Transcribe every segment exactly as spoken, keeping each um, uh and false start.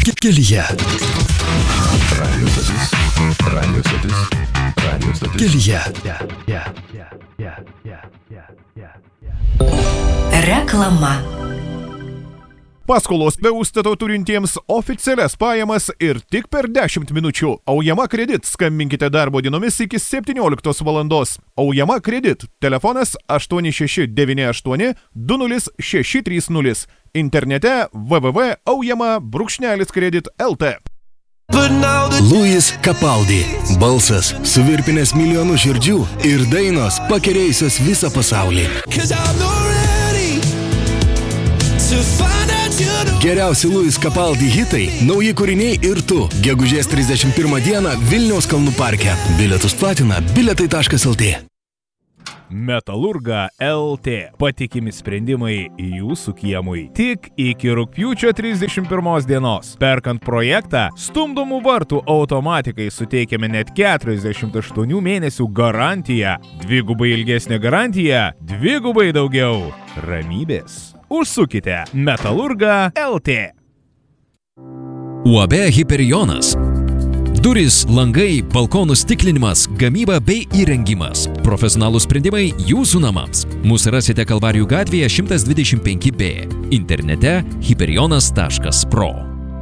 Kelyje. Radio stotis. Radio stotis. Radio stotis. Kelyje. Reklama. Paskolos be užstato turintiems oficialias pajamas ir tik per dešimt minučių. Aujama kredit. Skambinkite darbo dienomis iki septynioliktos valandos. Aujama kredit. Telefonas aštuoni šeši devyni aštuoni du nulis šeši trys nulis. Internete w w w taškas aujama brūkšnelis kredit taškas l t. Louis Capaldi. Balsas suvirpinęs milijonų širdžių ir dainos pakerėjusios visą pasaulį. Geriausi Louis Capaldi hitai, nauji kūriniai ir tu. Gegužės trisdešimt pirmą dieną Vilniaus Kalnų parke. Bilietus platina bilietai taškas l t. Metalurga L T. Patikimi sprendimai jūsų kiemui. Tik iki rugpjūčio trisdešimt pirmos dienos. Perkant projektą, stumdomų vartų automatikai suteikiame net keturiasdešimt aštuonių mėnesių garantiją. Dvigubai ilgesnė garantija, dvigubai daugiau ramybės. Užsukite Metalurga L T. U A B Hiperionas. Durys, langai, balkonų stiklinimas, gamyba bei įrengimas. Profesionalų sprendimai jūsų namams. Mūsų rasite Kalvarijų gatvėje šimtas dvidešimt penki B. Internete hiperionas taškas pro.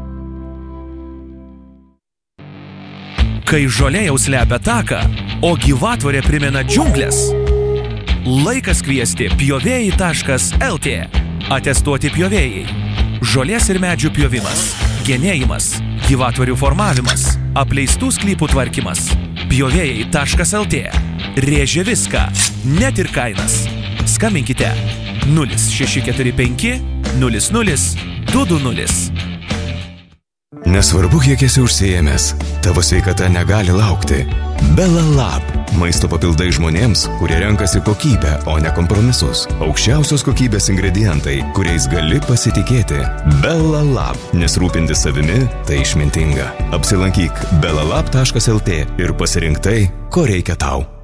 Kai žolė jau slepia taką, o gyvatvorė primena džiunglės, laikas kviesti pjovėjai taškas l t. Atestuoti pjovėjai. Žolės ir medžių pjovimas, genėjimas, gyvatvorių formavimas, apleistų sklypų tvarkymas. Pjovėjai taškas l t. Rėžia viską, net ir kainas. Skambinkite nulis šeši keturi penki nulis nulis du du nulis. Nesvarbu, kiek esi užsiėmęs, tavo sveikata negali laukti. Bella Lab. Maisto papildai žmonėms, kurie renkasi kokybę, o ne kompromisus. Aukščiausios kokybės ingredientai, kuriais gali pasitikėti. Bella Lab. Nes rūpintis savimi tai išmintinga. Apsilankyk bella lab taškas l t ir pasirink tai, ko reikia tau.